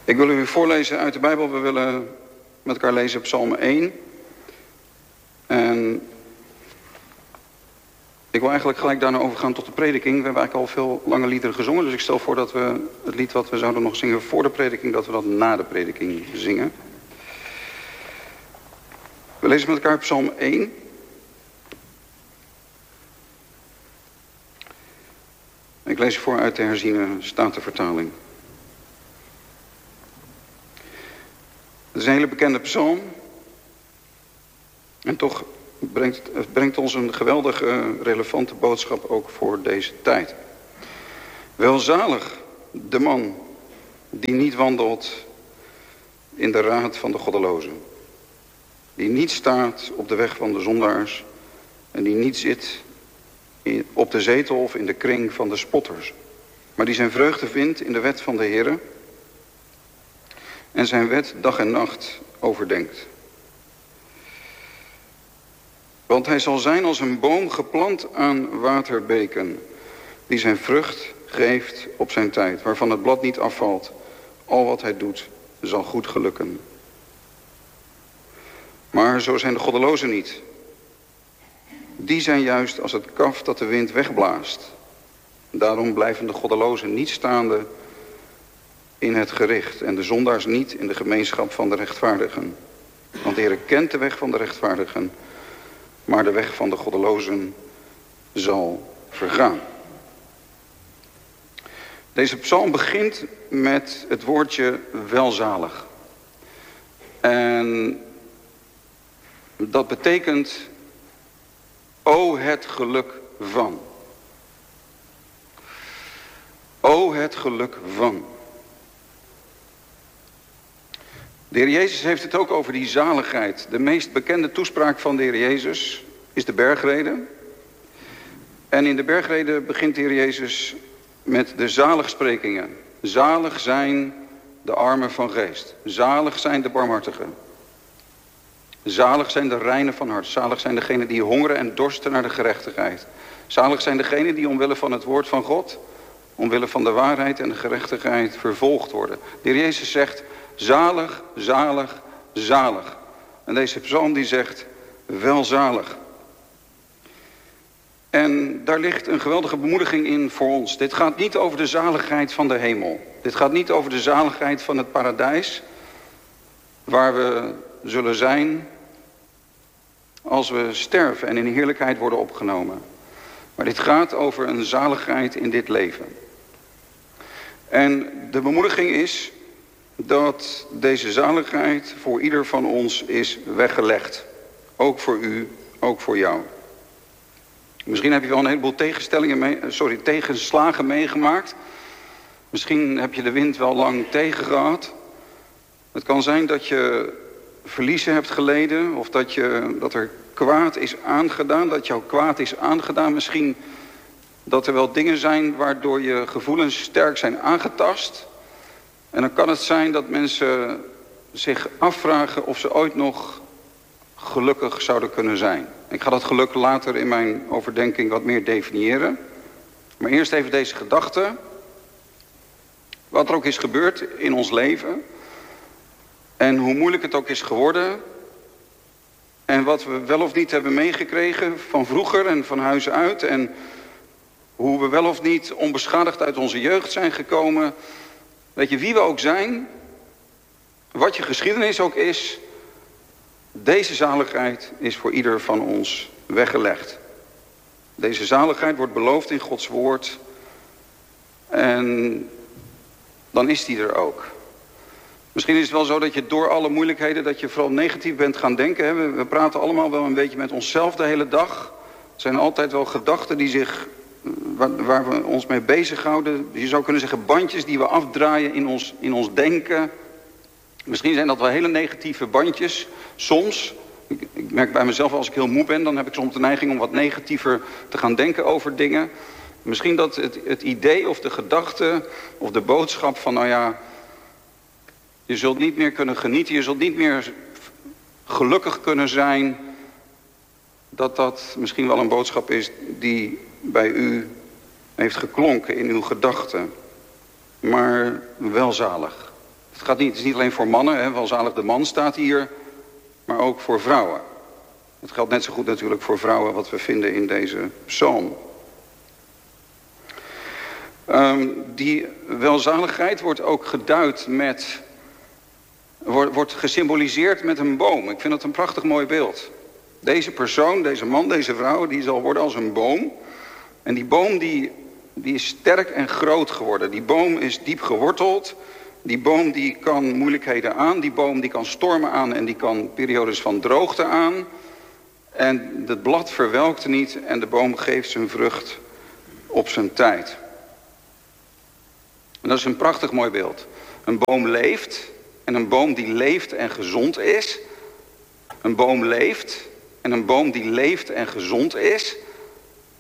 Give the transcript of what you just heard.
Ik wil u voorlezen uit de Bijbel. We willen met elkaar lezen Psalm 1. En ik wil eigenlijk gelijk daarna overgaan tot de prediking. We hebben eigenlijk al veel lange liederen gezongen. Dus ik stel voor dat we het lied wat we zouden nog zingen voor de prediking, dat we dat na de prediking zingen. We lezen met elkaar Psalm 1. Ik lees voor uit de herziene Statenvertaling. Het is een hele bekende psalm. En toch brengt ons een geweldige, relevante boodschap ook voor deze tijd. Welzalig de man die niet wandelt in de raad van de goddelozen. Die niet staat op de weg van de zondaars. En die niet zit op de zetel of in de kring van de spotters. Maar die zijn vreugde vindt in de wet van de Heere. En zijn wet dag en nacht overdenkt. Want hij zal zijn als een boom geplant aan waterbeken, die zijn vrucht geeft op zijn tijd, waarvan het blad niet afvalt. Al wat hij doet zal goed gelukken. Maar zo zijn de goddelozen niet. Die zijn juist als het kaf dat de wind wegblaast. Daarom blijven de goddelozen niet staande in het gericht en de zondaars niet in de gemeenschap van de rechtvaardigen. Want de Heer kent de weg van de rechtvaardigen, maar de weg van de goddelozen zal vergaan. Deze psalm begint met het woordje welzalig. En dat betekent, o het geluk van. O het geluk van. De Heer Jezus heeft het ook over die zaligheid. De meest bekende toespraak van de Heer Jezus is de bergrede. En in de bergrede begint de Heer Jezus met de zaligsprekingen. Zalig zijn de armen van geest. Zalig zijn de barmhartigen. Zalig zijn de reinen van hart. Zalig zijn degenen die hongeren en dorsten naar de gerechtigheid. Zalig zijn degenen die omwille van het woord van God, omwille van de waarheid en de gerechtigheid vervolgd worden. De Heer Jezus zegt, zalig, zalig, zalig. En deze psalm die zegt, welzalig. En daar ligt een geweldige bemoediging in voor ons. Dit gaat niet over de zaligheid van de hemel. Dit gaat niet over de zaligheid van het paradijs, waar we zullen zijn als we sterven en in heerlijkheid worden opgenomen. Maar dit gaat over een zaligheid in dit leven. En de bemoediging is dat deze zaligheid voor ieder van ons is weggelegd. Ook voor u, ook voor jou. Misschien heb je wel een heleboel tegenslagen meegemaakt. Misschien heb je de wind wel lang tegen gehad. Het kan zijn dat je verliezen hebt geleden, of dat er kwaad is aangedaan, dat jou kwaad is aangedaan. Misschien dat er wel dingen zijn waardoor je gevoelens sterk zijn aangetast. En dan kan het zijn dat mensen zich afvragen of ze ooit nog gelukkig zouden kunnen zijn. Ik ga dat geluk later in mijn overdenking wat meer definiëren. Maar eerst even deze gedachte. Wat er ook is gebeurd in ons leven. En hoe moeilijk het ook is geworden. En wat we wel of niet hebben meegekregen van vroeger en van huis uit. En hoe we wel of niet onbeschadigd uit onze jeugd zijn gekomen. Weet je, wie we ook zijn. Wat je geschiedenis ook is. Deze zaligheid is voor ieder van ons weggelegd. Deze zaligheid wordt beloofd in Gods woord. En dan is die er ook. Misschien is het wel zo dat je door alle moeilijkheden, dat je vooral negatief bent gaan denken. We praten allemaal wel een beetje met onszelf de hele dag. Het zijn altijd wel gedachten waar we ons mee bezighouden. Je zou kunnen zeggen bandjes die we afdraaien in ons denken. Misschien zijn dat wel hele negatieve bandjes. Soms, ik merk bij mezelf als ik heel moe ben, dan heb ik soms de neiging om wat negatiever te gaan denken over dingen. Misschien dat het idee of de gedachte of de boodschap van nou ja, je zult niet meer kunnen genieten, je zult niet meer gelukkig kunnen zijn. Dat misschien wel een boodschap is die bij u heeft geklonken in uw gedachten. Maar welzalig. Het Het is niet alleen voor mannen, welzalig de man staat hier, maar ook voor vrouwen. Het geldt net zo goed natuurlijk voor vrouwen wat we vinden in deze psalm. Die welzaligheid wordt ook geduid wordt gesymboliseerd met een boom. Ik vind dat een prachtig mooi beeld. Deze persoon, deze man, deze vrouw, die zal worden als een boom. En die boom die is sterk en groot geworden. Die boom is diep geworteld. Die boom die kan moeilijkheden aan. Die boom die kan stormen aan en die kan periodes van droogte aan. En het blad verwelkt niet en de boom geeft zijn vrucht op zijn tijd. En dat is een prachtig mooi beeld. Een boom leeft en een boom die leeft en gezond is. Een boom leeft en een boom die leeft en gezond is.